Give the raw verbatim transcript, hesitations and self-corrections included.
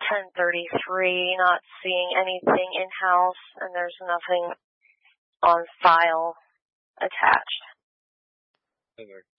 ten thirty-three, not seeing anything in-house, and there's nothing on file attached. Okay.